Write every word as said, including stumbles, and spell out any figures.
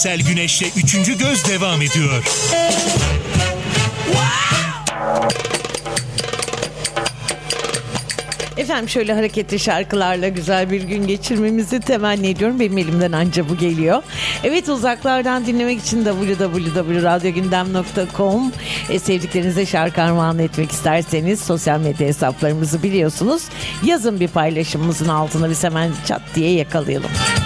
Sel Güneş'te Üçüncü Göz devam ediyor. Efendim şöyle hareketli şarkılarla güzel bir gün geçirmemizi temenni ediyorum. Benim elimden anca bu geliyor. Evet, uzaklardan dinlemek için double-u double-u double-u nokta radyo gündem nokta com, e, sevdiklerinize şarkı armağan etmek isterseniz sosyal medya hesaplarımızı biliyorsunuz. Yazın bir paylaşımımızın altına, biz hemen çat diye yakalayalım.